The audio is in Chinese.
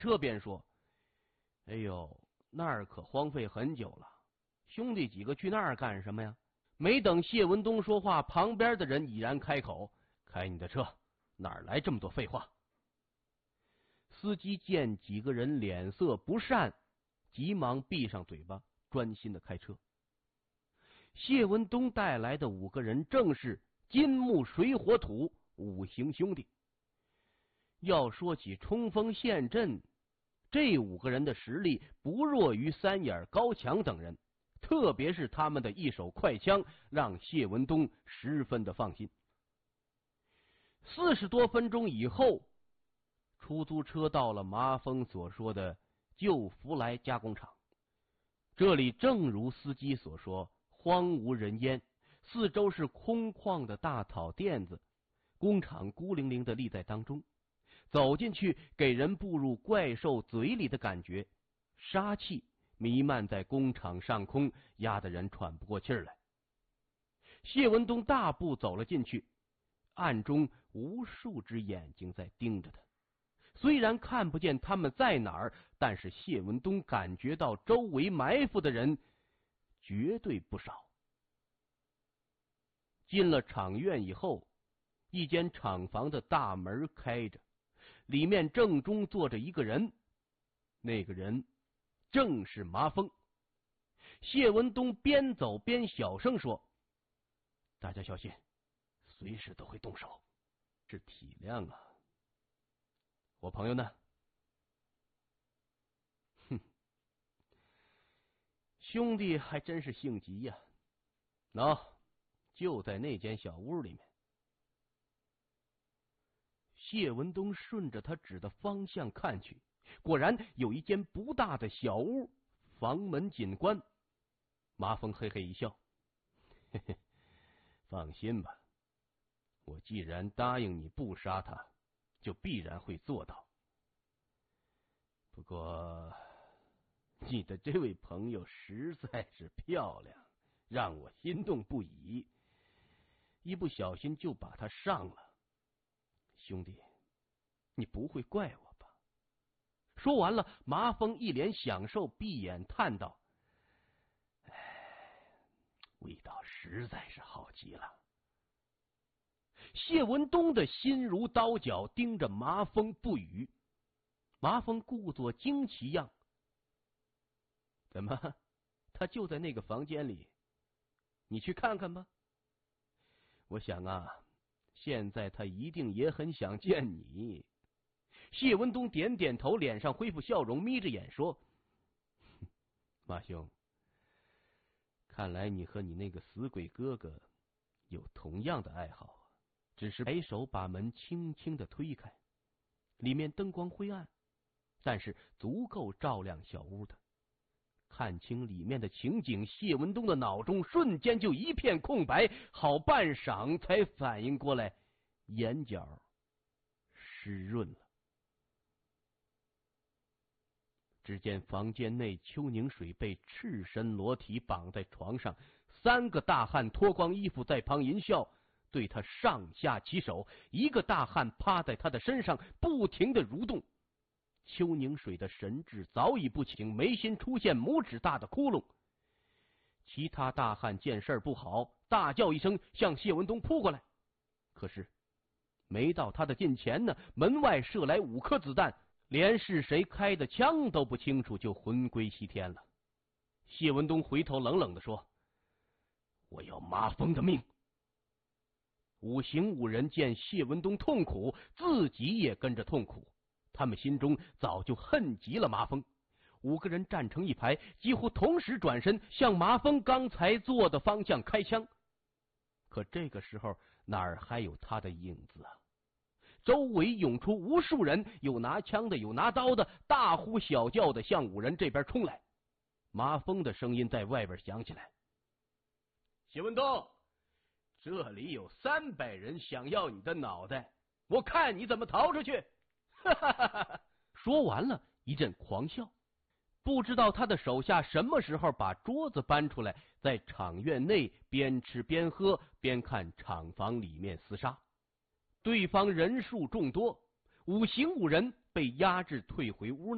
这边说：“哎呦，那儿可荒废很久了，兄弟几个去那儿干什么呀？”没等谢文东说话，旁边的人已然开口：“开你的车，哪儿来这么多废话？”司机见几个人脸色不善，急忙闭上嘴巴，专心的开车。谢文东带来的5个人正是金木水火土5行兄弟。要说起冲锋陷阵，这5个人的实力不弱于三眼高强等人，特别是他们的一手快枪，让谢文东十分的放心。40多分钟以后，出租车到了麻风所说的旧福来加工厂。这里正如司机所说，荒无人烟，四周是空旷的大草甸子，工厂孤零零的立在当中，走进去给人步入怪兽嘴里的感觉，杀气弥漫在工厂上空，压得人喘不过气来。谢文东大步走了进去，暗中无数只眼睛在盯着他。虽然看不见他们在哪儿，但是谢文东感觉到周围埋伏的人绝对不少。进了厂院以后，一间厂房的大门开着，里面正中坐着一个人，那个人正是麻风。谢文东边走边小声说：“大家小心，随时都会动手。”是体谅啊。我朋友呢？哼，兄弟还真是性急呀。就在那间小屋里面。谢文东顺着他指的方向看去，果然有一间不大的小屋，房门紧关。麻风嘿嘿一笑：“嘿嘿，放心吧，我既然答应你不杀他，就必然会做到。不过，你的这位朋友实在是漂亮，让我心动不已，一不小心就把他上了。兄弟，你不会怪我吧？”说完了，麻风一脸享受，闭眼叹道：“哎，味道实在是好极了。”谢文东的心如刀绞，盯着麻风不语。麻风故作惊奇样：“怎么，他就在那个房间里？你去看看吧。我想啊，现在他一定也很想见你。”谢文东点点头，脸上恢复笑容，眯着眼说：“马兄，看来你和你那个死鬼哥哥有同样的爱好啊。”只是摆手把门轻轻的推开，里面灯光灰暗，但是足够照亮小屋的。看清里面的情景，谢文东的脑中瞬间就一片空白，好半晌才反应过来，眼角湿润了。只见房间内，邱宁水被赤身裸体绑在床上，3个大汉脱光衣服在旁淫笑，对他上下其手，一个大汉趴在他的身上不停的蠕动。邱宁水的神志早已不清，眉心出现拇指大的窟窿。其他大汉见事不好，大叫一声向谢文东扑过来，可是没到他的近前呢，门外射来5颗子弹，连是谁开的枪都不清楚，就魂归西天了。谢文东回头冷冷地说：“我要麻风的命。”5行5人见谢文东痛苦，自己也跟着痛苦，他们心中早就恨极了麻风。5个人站成一排，几乎同时转身向麻风刚才坐的方向开枪。可这个时候哪儿还有他的影子啊？周围涌出无数人，有拿枪的，有拿刀的，大呼小叫的向5人这边冲来。麻风的声音在外边响起来：“谢文东，这里有300人想要你的脑袋，我看你怎么逃出去！”哈哈哈哈！说完了，一阵狂笑。不知道他的手下什么时候把桌子搬出来，在厂院内边吃边喝，边看厂房里面厮杀。对方人数众多，5行5人被压制退回屋内。